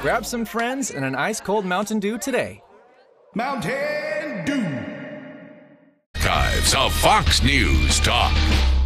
grab some friends and an ice-cold Mountain Dew today. Mountain Dew. Archives of Fox News Talk.